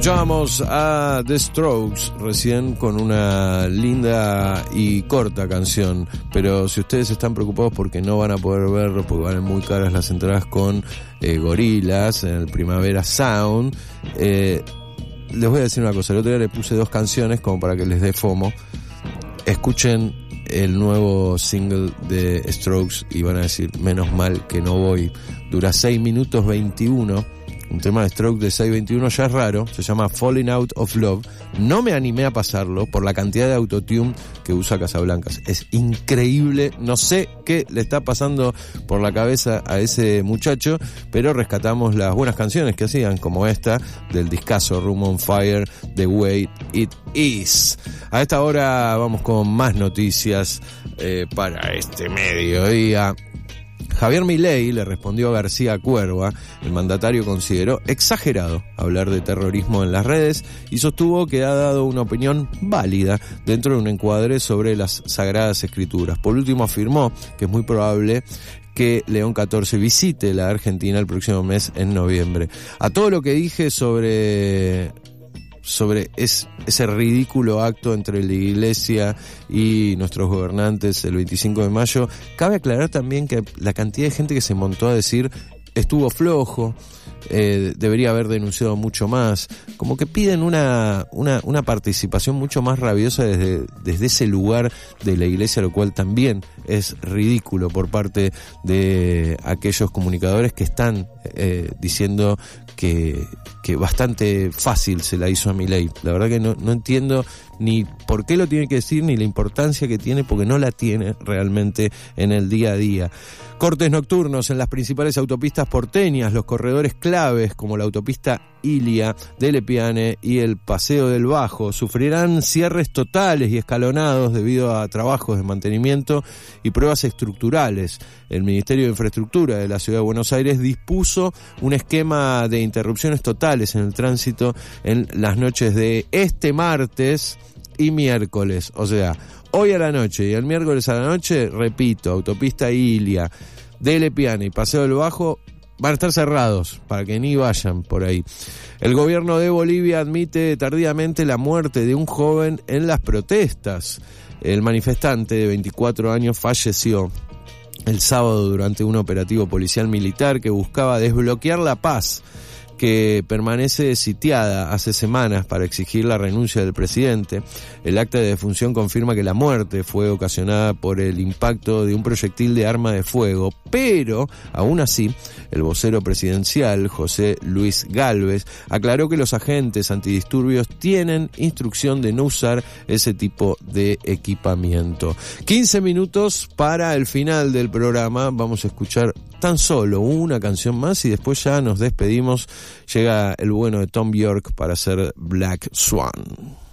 Escuchábamos a The Strokes recién con una linda y corta canción, pero si ustedes están preocupados porque no van a poder verlo, porque valen muy caras las entradas con Gorillaz en el Primavera Sound, les voy a decir una cosa. El otro día le puse 2 canciones como para que les dé FOMO. Escuchen el nuevo single de Strokes y van a decir, menos mal que no voy. Dura 6 minutos 21. Un tema de Stroke de 6:21 ya es raro, se llama Falling Out of Love. No me animé a pasarlo por la cantidad de autotune que usa Casablancas. Es increíble, no sé qué le está pasando por la cabeza a ese muchacho, pero rescatamos las buenas canciones que hacían, como esta del discazo Room on Fire, The Way It Is. A esta hora vamos con más noticias para este mediodía. Javier Milei le respondió a García Cuerva. El mandatario consideró exagerado hablar de terrorismo en las redes y sostuvo que ha dado una opinión válida dentro de un encuadre sobre las Sagradas Escrituras. Por último, afirmó que es muy probable que León XIV visite la Argentina el próximo mes en noviembre. A todo lo que dije sobre ese ridículo acto entre la Iglesia y nuestros gobernantes el 25 de mayo, cabe aclarar también que la cantidad de gente que se montó a decir estuvo flojo, debería haber denunciado mucho más, como que piden una participación mucho más rabiosa desde ese lugar de la Iglesia, lo cual también es ridículo por parte de aquellos comunicadores que están diciendo que bastante fácil se la hizo a Milei. La verdad que no entiendo ni por qué lo tiene que decir, ni la importancia que tiene, porque no la tiene realmente en el día a día. Cortes nocturnos en las principales autopistas porteñas, los corredores claves como la autopista Ilia, de Lepiane y el Paseo del Bajo sufrirán cierres totales y escalonados debido a trabajos de mantenimiento y pruebas estructurales. El Ministerio de Infraestructura de la Ciudad de Buenos Aires dispuso un esquema de interrupciones totales en el tránsito en las noches de este martes y miércoles, o sea, hoy a la noche y el miércoles a la noche, repito, autopista Ilia, de Lepiane y Paseo del Bajo van a estar cerrados para que ni vayan por ahí. El gobierno de Bolivia admite tardíamente la muerte de un joven en las protestas. El manifestante de 24 años falleció el sábado durante un operativo policial militar que buscaba desbloquear la paz, que permanece sitiada hace semanas para exigir la renuncia del presidente. El acta de defunción confirma que la muerte fue ocasionada por el impacto de un proyectil de arma de fuego, pero aún así el vocero presidencial, José Luis Gálvez, aclaró que los agentes antidisturbios tienen instrucción de no usar ese tipo de equipamiento. 15 minutos para el final del programa. Vamos a escuchar tan solo una canción más y después ya nos despedimos. Llega el bueno de Tom York para hacer Black Swan.